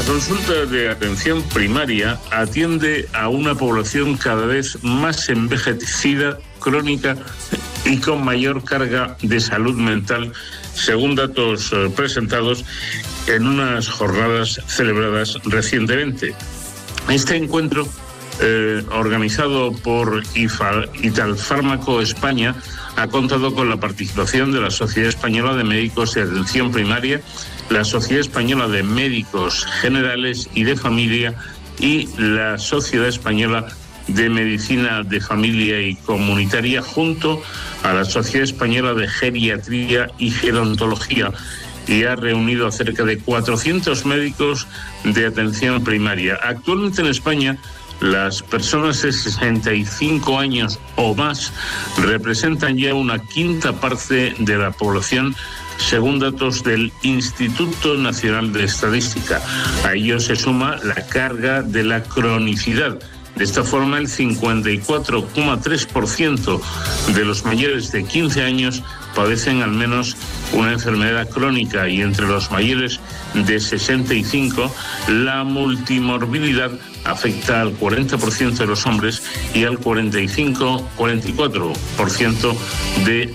consulta de atención primaria atiende a una población cada vez más envejecida, crónica y con mayor carga de salud mental, según datos presentados en unas jornadas celebradas recientemente. Este encuentro, organizado por Italfármaco España, ha contado con la participación de la Sociedad Española de Médicos de Atención Primaria, la Sociedad Española de Médicos Generales y de Familia y la Sociedad Española de Medicina de Familia y Comunitaria, junto a la Sociedad Española de Geriatría y Gerontología, y ha reunido a cerca de 400 médicos de atención primaria. Actualmente en España, las personas de 65 años o más representan ya una quinta parte de la población, según datos del Instituto Nacional de Estadística. A ello se suma la carga de la cronicidad. De esta forma, el 54,3% de los mayores de 15 años padecen al menos una enfermedad crónica, y entre los mayores de 65, la multimorbilidad afecta al 40% de los hombres y al 44% de